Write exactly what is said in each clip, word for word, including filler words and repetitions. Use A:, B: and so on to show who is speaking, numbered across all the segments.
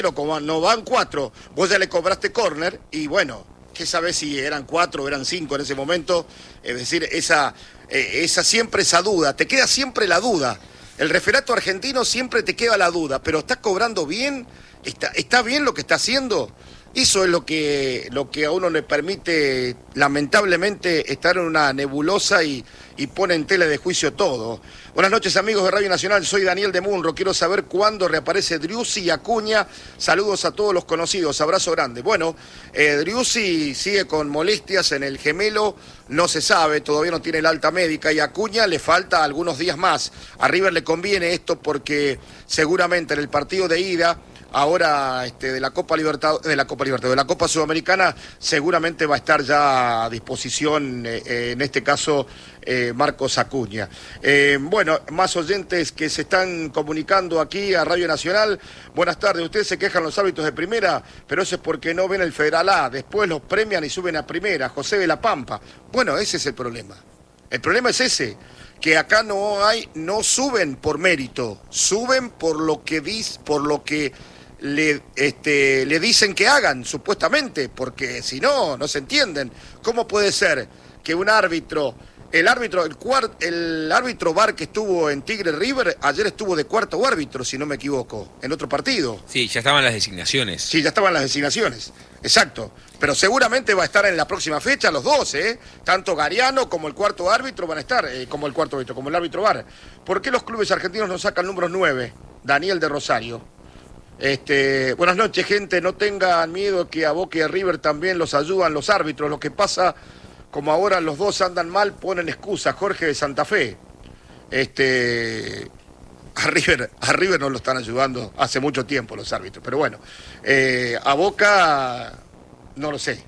A: como no van cuatro, vos ya le cobraste córner y bueno, ¿qué sabés si eran cuatro o eran cinco en ese momento? Es decir, esa, eh, esa siempre esa duda, te queda siempre la duda. El referato argentino siempre te queda la duda, pero ¿está cobrando bien? ¿Está, está bien lo que está haciendo? Eso es lo que, lo que a uno le permite, lamentablemente, estar en una nebulosa y, y pone en tela de juicio todo. Buenas noches, amigos de Radio Nacional, soy Daniel de Munro, quiero saber cuándo reaparece Driussi y Acuña. Saludos a todos los conocidos, abrazo grande. Bueno, eh, Driussi sigue con molestias en el gemelo, no se sabe, todavía no tiene el alta médica, y a Acuña le falta algunos días más. A River le conviene esto porque seguramente en el partido de ida, ahora este, de la Copa Libertad, de la Copa Libertad, de la Copa Sudamericana, seguramente va a estar ya a disposición, eh, en este caso, eh, Marcos Acuña. Eh, bueno, más oyentes que se están comunicando aquí a Radio Nacional. Buenas tardes, ustedes se quejan los árbitros de primera, pero eso es porque no ven el Federal A, después los premian y suben a primera, José de la Pampa. Bueno, ese es el problema. El problema es ese, que acá no hay, no suben por mérito, suben por lo que dis, por lo que Le, este, le dicen que hagan, supuestamente, porque si no, no se entienden. ¿Cómo puede ser que un árbitro, el árbitro, el, cuart, el árbitro V A R que estuvo en Tigre River, ayer estuvo de cuarto árbitro, si no me equivoco, en otro partido?
B: Sí, ya estaban las designaciones.
A: Sí, ya estaban las designaciones, exacto. Pero seguramente va a estar en la próxima fecha los dos, ¿eh? Tanto Gariano como el cuarto árbitro van a estar, eh, como el cuarto árbitro, como el árbitro V A R. ¿Por qué los clubes argentinos no sacan números nueve? Daniel de Rosario. Este, buenas noches, gente, no tengan miedo que a Boca y a River también los ayudan los árbitros. Lo que pasa, como ahora los dos andan mal, ponen excusa. Jorge de Santa Fe. Este, a River, a River no lo están ayudando hace mucho tiempo los árbitros, pero bueno, eh, a Boca no lo sé.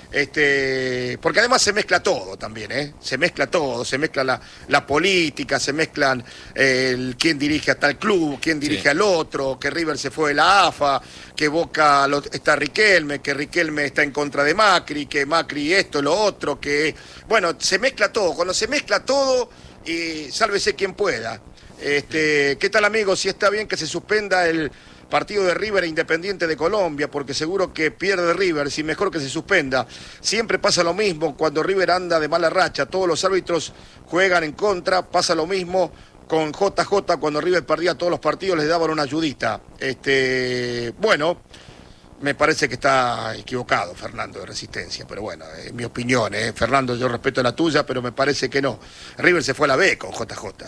A: Este, porque además se mezcla todo también, ¿eh? Se mezcla todo, se mezcla la, la política, se mezclan eh, el, quién dirige a tal club, quién dirige sí. al otro, que River se fue de la A F A, que Boca lo, está Riquelme, que Riquelme está en contra de Macri, que Macri esto, lo otro, que... Bueno, se mezcla todo, cuando se mezcla todo, y sálvese quien pueda. Este, ¿qué tal, amigos? Si está bien que se suspenda el partido de River e Independiente de Colombia, porque seguro que pierde River, si mejor que se suspenda. Siempre pasa lo mismo cuando River anda de mala racha, todos los árbitros juegan en contra, pasa lo mismo con J J, cuando River perdía todos los partidos les daban una ayudita. Este, bueno, me parece que está equivocado Fernando de Resistencia, pero bueno, es mi opinión, ¿eh? Fernando, yo respeto la tuya, pero me parece que no. River se fue a la B con J J,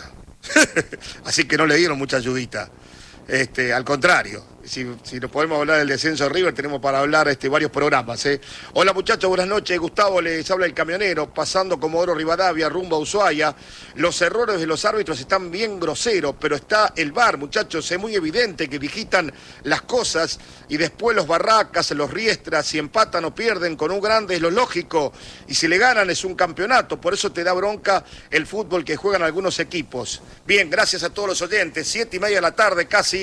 A: así que no le dieron mucha ayudita. Este, al contrario, si, si nos podemos hablar del descenso de River, tenemos para hablar este, varios programas. ¿eh? Hola muchachos, buenas noches. Gustavo, les habla el camionero, pasando Comodoro Rivadavia, rumbo a Ushuaia. Los errores de los árbitros están bien groseros, pero está el V A R, muchachos. Es muy evidente que digitan las cosas y después los Barracas, los Riestras, si empatan o pierden con un grande es lo lógico. Y si le ganan es un campeonato. Por eso te da bronca el fútbol que juegan algunos equipos. Bien, gracias a todos los oyentes. Siete y media de la tarde casi.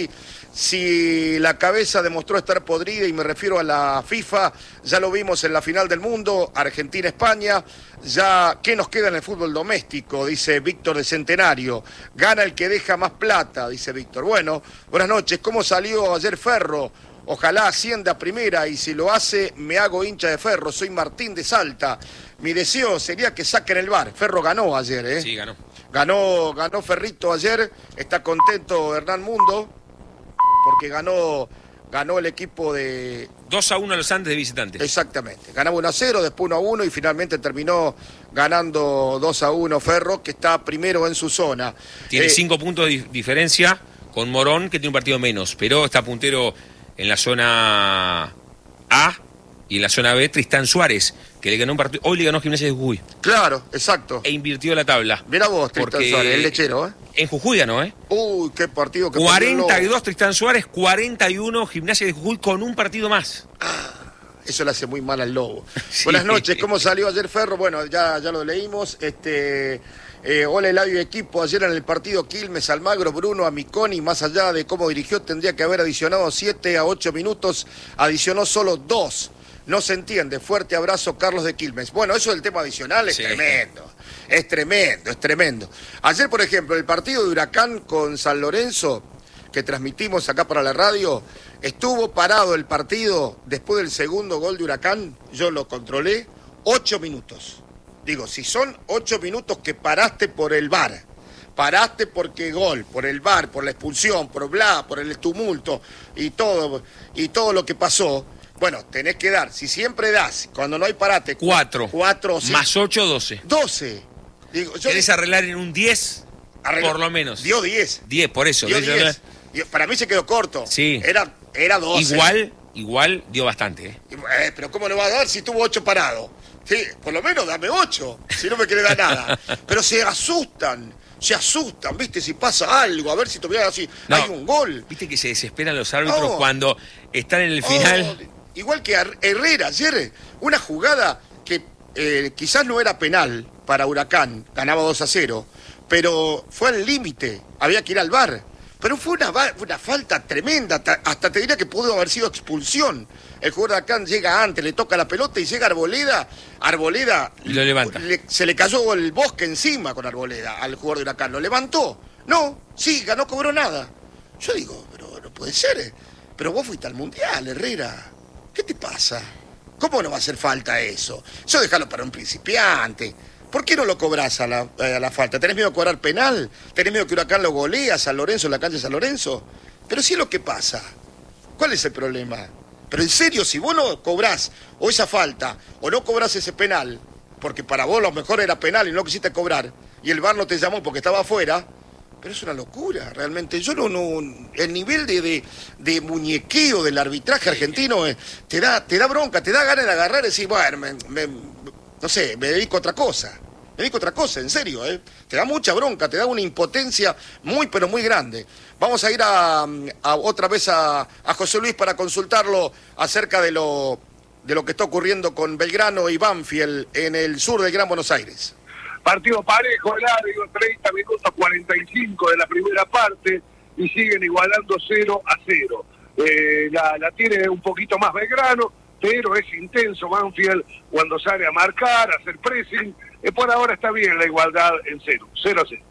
A: Si la cabeza demostró estar podrida, y me refiero a la FIFA, ya lo vimos en la final del mundo, Argentina-España, ya, ¿qué nos queda en el fútbol doméstico? Dice Víctor de Centenario. Gana el que deja más plata, dice Víctor. Bueno, buenas noches. ¿Cómo salió ayer Ferro? Ojalá ascienda a primera, y si lo hace, me hago hincha de Ferro. Soy Martín de Salta. Mi deseo sería que saquen el V A R. Ferro ganó ayer, ¿eh?
B: Sí, ganó.
A: Ganó, ganó Ferrito ayer. Está contento Hernán Mundo, porque ganó, ganó el equipo de...
B: dos a uno a los Andes de visitantes.
A: Exactamente. Ganaba uno a cero, después uno a uno, y finalmente terminó ganando dos a uno Ferro, que está primero en su zona.
B: Tiene
A: eh,
B: cinco puntos de diferencia con Morón, que tiene un partido menos, pero está puntero en la zona A, y en la zona B Tristán Suárez, que le ganó un partido, hoy le ganó Gimnasia de Jujuy.
A: Claro, exacto.
B: E invirtió la tabla.
A: Mira vos, Tristán Suárez, el lechero, ¿eh?
B: En Jujuy ganó, ¿eh?
A: Uy, qué partido que
B: cuarenta y dos Tristán Suárez, cuarenta y uno Gimnasia de Jujuy con un partido más.
A: Ah, eso le hace muy mal al Lobo.
B: Sí.
A: Buenas noches, ¿cómo salió ayer Ferro? Bueno, ya, ya lo leímos. Este, eh, hola Eladio y equipo, ayer en el partido Quilmes, Almagro, Bruno, Amiconi, más allá de cómo dirigió, tendría que haber adicionado siete a ocho minutos, adicionó solo dos. No se entiende. Fuerte abrazo, Carlos de Quilmes. Bueno, eso del tema adicional es sí. tremendo. Es tremendo, es tremendo. Ayer, por ejemplo, el partido de Huracán con San Lorenzo, que transmitimos acá para la radio, estuvo parado el partido después del segundo gol de Huracán, yo lo controlé, ocho minutos. Digo, si son ocho minutos que paraste por el V A R, paraste porque gol, por el V A R, por la expulsión, por bla, por el tumulto y todo, y todo lo que pasó, bueno, tenés que dar, si siempre das, cuando no hay parate,
B: cuatro,
A: cuatro sí,
B: más ocho, doce.
A: doce. Digo, yo
B: ¿Querés arreglar en un diez? Arregla, por lo menos.
A: Dio diez.
B: diez, por eso.
A: Dio diez. Para mí se quedó corto.
B: Sí.
A: Era, era doce.
B: Igual, igual dio bastante. ¿eh?
A: Eh, pero ¿cómo le va a dar si tuvo ocho parados? Sí, por lo menos dame ocho, si no me quiere dar nada. Pero se asustan, se asustan, ¿viste? Si pasa algo, a ver si todavía así, no, hay un gol.
B: ¿Viste que se desesperan los árbitros oh, cuando están en el final?
A: Oh, igual que Herrera ayer, una jugada que eh, quizás no era penal para Huracán, ganaba dos a cero, pero fue al límite, había que ir al V A R. Pero fue una, una falta tremenda, hasta te diría que pudo haber sido expulsión. El jugador de Huracán llega antes, le toca la pelota y llega Arboleda, Arboleda
B: y lo levanta.
A: Le, se le cayó el bosque encima con Arboleda al jugador de Huracán, lo levantó. No, siga, no cobró nada. Yo digo, pero no puede ser, pero vos fuiste al Mundial, Herrera. ¿Qué te pasa? ¿Cómo no va a hacer falta eso? Eso déjalo para un principiante. ¿Por qué no lo cobrás a la, a la falta? ¿Tenés miedo de cobrar penal? ¿Tenés miedo que Huracán lo golea a San Lorenzo en la cancha de San Lorenzo? Pero sí es lo que pasa. ¿Cuál es el problema? Pero en serio, si vos no cobrás o esa falta, o no cobrás ese penal, porque para vos lo mejor era penal y no quisiste cobrar, y el V A R no te llamó porque estaba afuera, pero es una locura, realmente. Yo no, no el nivel de, de, de muñequeo del arbitraje argentino eh, te da, te da bronca, te da ganas de agarrar y decir, bueno, me, me, no sé, me dedico a otra cosa. Me dedico a otra cosa, en serio, ¿eh? Te da mucha bronca, te da una impotencia muy, pero muy grande. Vamos a ir a, a otra vez a, a José Luis para consultarlo acerca de lo, de lo que está ocurriendo con Belgrano y Banfield en el sur del Gran Buenos Aires.
C: Partido parejo, largo, treinta minutos, cuarenta y cinco de la primera parte, y siguen igualando cero a cero. Eh, la, la tiene un poquito más Belgrano, pero es intenso Banfield cuando sale a marcar, a hacer pressing. Eh, por ahora está bien la igualdad en cero, cero a cero.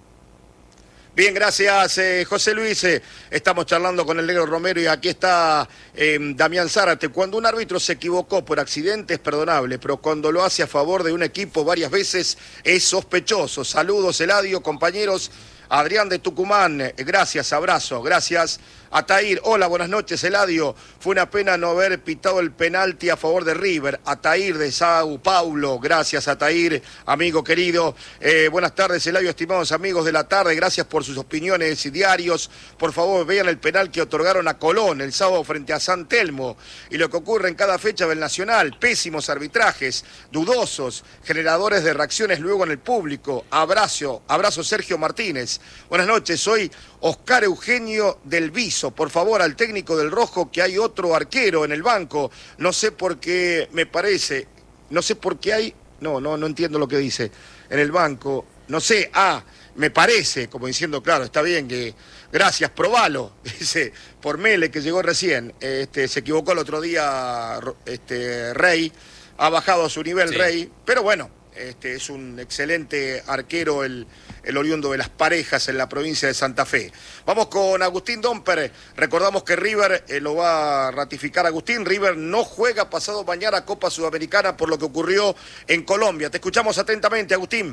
A: Bien, gracias eh, José Luis. Eh, estamos charlando con el negro Romero y aquí está eh, Damián Zárate. Cuando un árbitro se equivocó por accidente es perdonable, pero cuando lo hace a favor de un equipo varias veces es sospechoso. Saludos, Eladio, compañeros. Adrián de Tucumán, eh, gracias, abrazo, gracias. Atair, hola, buenas noches, Eladio. Fue una pena no haber pitado el penalti a favor de River. Atair de Sao Paulo, gracias, Atair, amigo querido. Eh, buenas tardes, Eladio, estimados amigos de la tarde, gracias por sus opiniones y diarios. Por favor, vean el penal que otorgaron a Colón el sábado frente a San Telmo y lo que ocurre en cada fecha del Nacional. Pésimos arbitrajes, dudosos, generadores de reacciones luego en el público. Abrazo, abrazo Sergio Martínez. Buenas noches, soy Oscar Eugenio del Viso. Por favor, al técnico del Rojo, que hay otro arquero en el banco. No sé por qué, me parece, no sé por qué hay, no, no, no entiendo lo que dice, en el banco. No sé, ah, me parece, como diciendo, claro, está bien, que gracias, probalo, dice, por Mele, que llegó recién. Este, se equivocó el otro día, este, Rey, ha bajado a su nivel, sí. Rey, pero bueno, este, es un excelente arquero el... el oriundo de Las Parejas en la provincia de Santa Fe. Vamos con Agustín Domper. Recordamos que River, eh, lo va a ratificar Agustín, River no juega pasado mañana Copa Sudamericana por lo que ocurrió en Colombia. Te escuchamos atentamente, Agustín.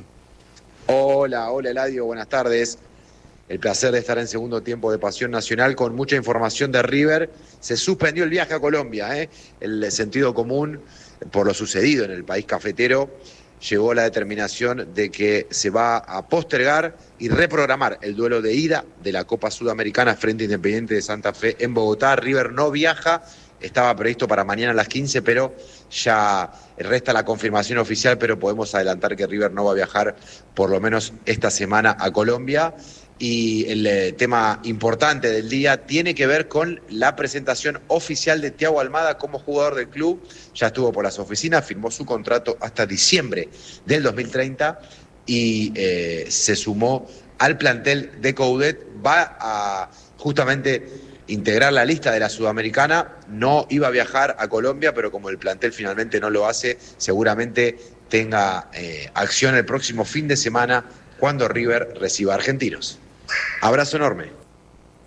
D: Hola, hola Eladio, buenas tardes. El placer de estar en segundo tiempo de Pasión Nacional con mucha información de River. Se suspendió el viaje a Colombia, ¿eh? El sentido común por lo sucedido en el país cafetero llegó a la determinación de que se va a postergar y reprogramar el duelo de ida de la Copa Sudamericana frente a Independiente de Santa Fe en Bogotá. River no viaja, estaba previsto para mañana a las quince, pero ya resta la confirmación oficial, pero podemos adelantar que River no va a viajar por lo menos esta semana a Colombia. Y el eh, tema importante del día tiene que ver con la presentación oficial de Thiago Almada como jugador del club. Ya estuvo por las oficinas, firmó su contrato hasta diciembre del dos mil treinta y eh, se sumó al plantel de Coudet. Va a justamente integrar la lista de la Sudamericana. No iba a viajar a Colombia, pero como el plantel finalmente no lo hace, seguramente tenga eh, acción el próximo fin de semana cuando River reciba a Argentinos. Abrazo enorme.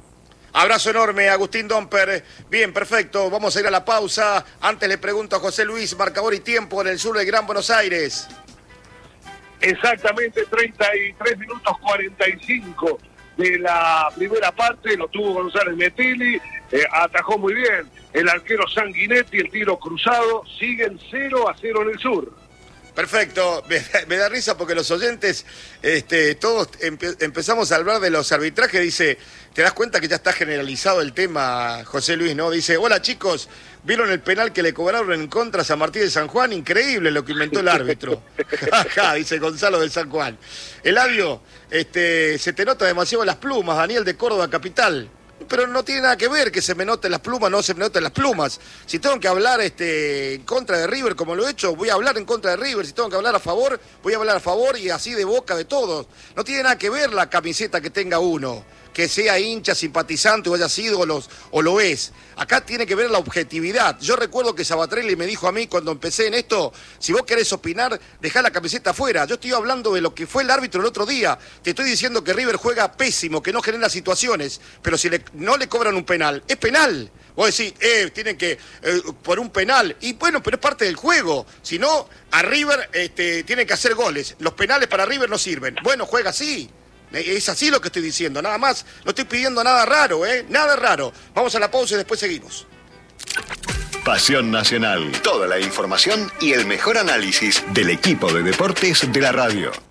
A: Abrazo enorme, Agustín Domper. Bien, perfecto. Vamos a ir a la pausa. Antes le pregunto a José Luis, marcador y tiempo en el sur del Gran Buenos Aires.
C: Exactamente treinta y tres minutos cuarenta y cinco de la primera parte. Lo tuvo González Metelli. Eh, atajó muy bien el arquero Sanguinetti, el tiro cruzado. Siguen cero a cero en el sur.
A: Perfecto, me, me da risa porque los oyentes, este, todos empe empezamos a hablar de los arbitrajes, dice, te das cuenta que ya está generalizado el tema, José Luis, ¿no? Dice, hola chicos, ¿vieron el penal que le cobraron en contra a San Martín de San Juan? Increíble lo que inventó el árbitro. Ajá, dice Gonzalo de San Juan. Eladio, este, se te nota demasiado las plumas, Daniel de Córdoba Capital. Pero no tiene nada que ver que se me noten las plumas, no se me noten las plumas. Si tengo que hablar este, en contra de River, como lo he hecho, voy a hablar en contra de River. Si tengo que hablar a favor, voy a hablar a favor y así de boca de todos. No tiene nada que ver la camiseta que tenga uno, que sea hincha, simpatizante o haya sido los, o lo es. Acá tiene que ver la objetividad. Yo recuerdo que Sabatrelli me dijo a mí cuando empecé en esto, si vos querés opinar, dejá la camiseta afuera. Yo estoy hablando de lo que fue el árbitro el otro día. Te estoy diciendo que River juega pésimo, que no genera situaciones, pero si le, no le cobran un penal, es penal. Vos decís, eh, tienen que, eh, por un penal. Y bueno, pero es parte del juego. Si no, a River este, tienen que hacer goles. Los penales para River no sirven. Bueno, juega así. Es así lo que estoy diciendo, nada más. No estoy pidiendo nada raro, ¿eh? Nada raro. Vamos a la pausa y después seguimos.
E: Pasión Nacional. Toda la información y el mejor análisis del equipo de deportes de la radio.